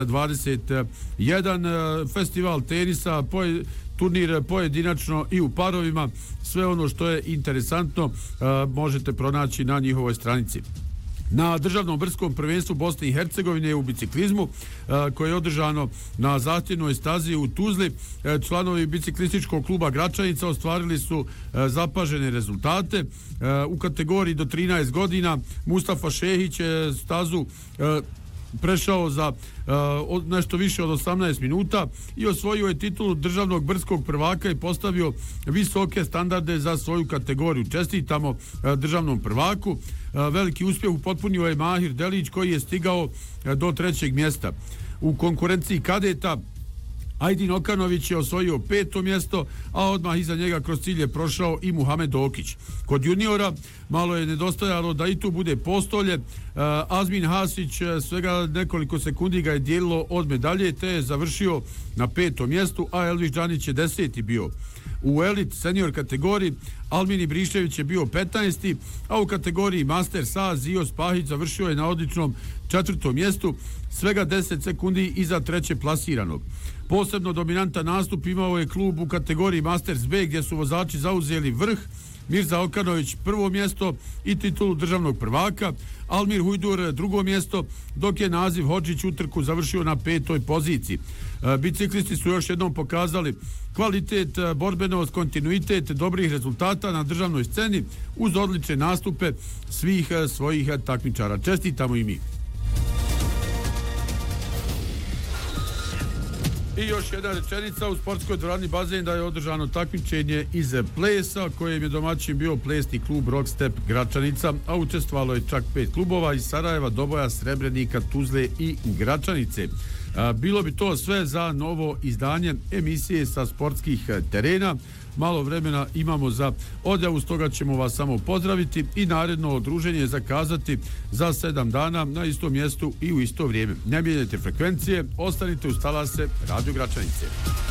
21 festival tenisa, turnir pojedinačno i u parovima. Sve ono što je interesantno možete pronaći na njihovoj stranici. Na državnom brskom prvenstvu Bosne i Hercegovine u biciklizmu koje je održano na zahtjevnoj stazi u Tuzli, članovi biciklističkog kluba Gračanica ostvarili su zapažene rezultate. U kategoriji do 13 godina Mustafa Šehić je stazu prešao za nešto više od 18 minuta i osvojio je titulu državnog brdskog prvaka i postavio visoke standarde za svoju kategoriju. Čestitamo državnom prvaku. Veliki uspjeh upotpunio je Mahir Delić koji je stigao do 3. mjesta. U konkurenciji kadeta Ajdin Okanović je osvojio 5. mjesto, a odmah iza njega kroz cilj je prošao i Muhamed Okić. Kod juniora malo je nedostajalo da i tu bude postolje. Azmin Hasić svega nekoliko sekundi ga je dijelilo od medalje, te je završio na 5. mjestu, a Elviš Đanić je 10. bio. U elit senior kategoriji Almin Ibrišević je bio 15. a u kategoriji Masters A Zio Spahić završio je na odličnom 4. mjestu, svega 10 sekundi iza 3. plasiranog. Posebno dominantan nastup imao je klub u kategoriji Masters B gdje su vozači zauzeli vrh. Mirza Okanović 1. mjesto i titulu državnog prvaka, Almir Hujdur 2. mjesto, dok je Naziv Hodžić utrku završio na 5. poziciji. Biciklisti su još jednom pokazali kvalitet, borbenost, kontinuitet dobrih rezultata na državnoj sceni uz odlične nastupe svih svojih takmičara. Čestitamo i mi. I još jedna rečenica, u sportskoj dvorani Bazen da je održano takmičenje iz plesa kojem je domaćin bio plesni klub Rockstep Gračanica, a učestvovalo je čak 5 klubova iz Sarajeva, Doboja, Srebrenika, Tuzle i Gračanice. Bilo bi to sve za novo izdanje emisije sa sportskih terena. Malo vremena imamo za odjavu, stoga ćemo vas samo pozdraviti i naredno druženje zakazati za 7 dana na istom mjestu i u isto vrijeme. Ne mijenjajte frekvencije, ostanite uz talase Radio Gračanice.